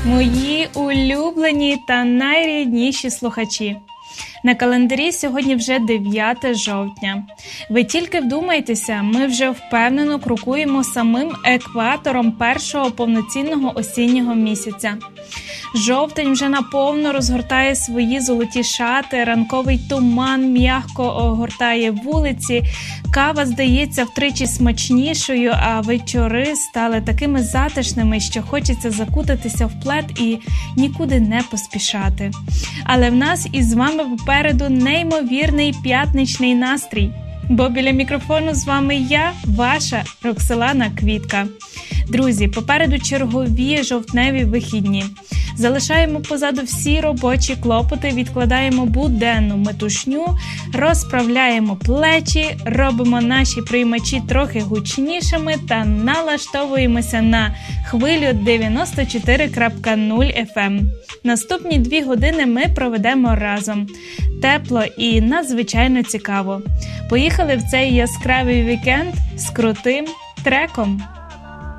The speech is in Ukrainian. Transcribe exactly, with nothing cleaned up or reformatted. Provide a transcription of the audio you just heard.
Мої улюблені та найрідніші слухачі. На календарі сьогодні вже дев'яте жовтня. Ви тільки вдумайтеся, ми вже впевнено крокуємо самим екватором першого повноцінного осіннього місяця. Жовтень вже наповно розгортає свої золоті шати, ранковий туман м'яко огортає вулиці, кава здається втричі смачнішою, а вечори стали такими затишними, що хочеться закутатися в плед і нікуди не поспішати. Але в нас із вами попереду неймовірний п'ятничний настрій. Бо біля мікрофону з вами я, ваша Роксолана Квітка. Друзі, попереду чергові жовтневі вихідні. Залишаємо позаду всі робочі клопоти, відкладаємо буденну метушню, розправляємо плечі, робимо наші приймачі трохи гучнішими та налаштовуємося на хвилю дев'яносто чотири крапка нуль еф ем. Наступні дві години ми проведемо разом. Тепло і надзвичайно цікаво. Поїхали в цей яскравий вікенд з крутим треком.